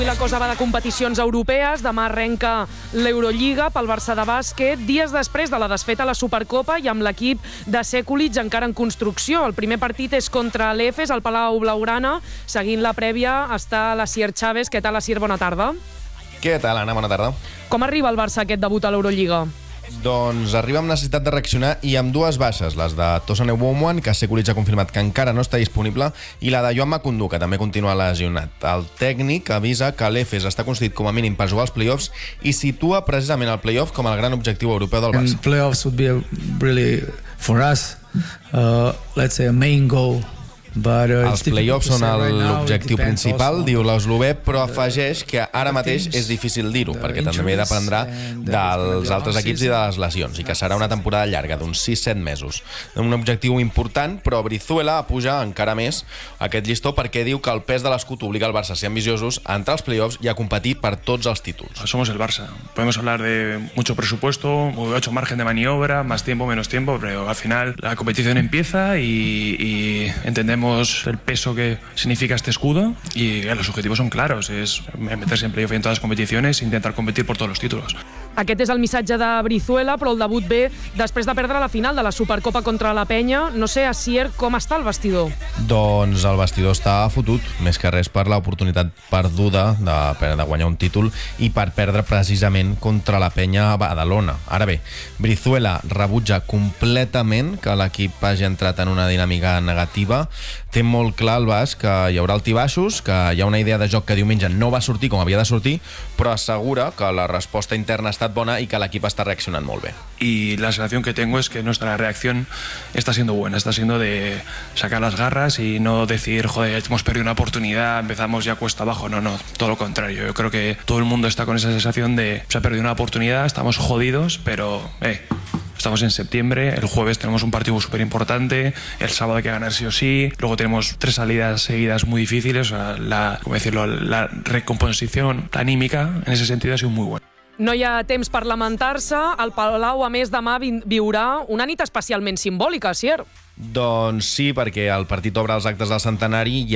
La cosa va de competicions europees. Demà arrenca l'Eurolliga pel Barça de bàsquet, dies després de la desfeta a la Supercopa i amb l'equip de Sekulic encara en construcció. El primer partit és contra l'Efes, al Palau Blaugrana. Seguint la prèvia està l'Asier Chávez. Què tal, Asier? Bona tarda. Què tal, Anna? Bona tarda. Com arriba el Barça aquest debut a l'Eurolliga? Doncs arriba amb necessitat de reaccionar i amb dues baixes, les de Tosan Ewuomoan, que Sekulic ha confirmat que encara no està disponible, i la de Joan Makundu, que també continua lesionat. El tècnic avisa que l'Efes està constituït com a mínim per jugar als play-offs i situa precisament el play-off com el gran objectiu europeu del Barça. Play-offs would be really, for us, let's say a main goal. Els play-offs són l'objectiu principal, diu l'eslovè, però afegeix que ara mateix és difícil dir-ho, perquè també dependrà dels altres equips i de les lesions, i que serà una temporada llarga, d'uns 6-7 mesos. Un objectiu important, però Brizuela apuja encara més aquest llistó perquè diu que el pes de l'escut obliga el Barça a ser ambiciosos, a entrar als play-offs i a competir per tots els títols. Somos el Barça. Podemos hablar de mucho presupuesto, mucho margen de maniobra, más tiempo, menos tiempo, pero al final la competición empieza y entendemos el peso que significa este escudo y los objetivos son claros, es meterse en playoff en todas las competiciones e intentar competir por todos los títulos. Aquest és el missatge de Brizuela, però el debut ve després de perdre la final de la Supercopa contra la Penya. No sé, Asier, com està el vestidor? Doncs el vestidor està fotut, més que res per l'oportunitat perduda de guanyar un títol i per perdre precisament contra la Penya a Badalona. Ara bé, Brizuela rebutja completament que l'equip hagi entrat en una dinàmica negativa. Té molt clar el Basc que hi haurà altibaixos, que hi ha una idea de joc que diumenge no va sortir com havia de sortir, però assegura que la resposta interna ha estat bona i que l'equip està reaccionant molt bé. Y la sensación que tengo es que nuestra reacción está siendo buena, está siendo de sacar las garras y no decir, joder, hemos perdido una oportunidad, empezamos ya cuesta abajo. No, todo lo contrario. Yo creo que todo el mundo está con esa sensación de se ha perdido una oportunidad, estamos jodidos, pero estamos en septiembre, el jueves tenemos un partido súper importante, el sábado hay que ganar sí o sí, luego tenemos 3 salidas seguidas muy difíciles, o sea, la recomposición anímica en ese sentido ha sido muy buena. No hi ha temps per lamentar-se. El Palau, a més, demà viurà una nit especialment simbòlica, Asier. Doncs sí, perquè el partit obre els actes del centenari i